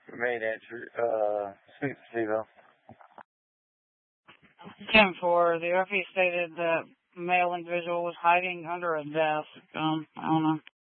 Main answer, speak to Steve-O. 10-4. The RP stated that male individual was hiding under a desk. I don't know.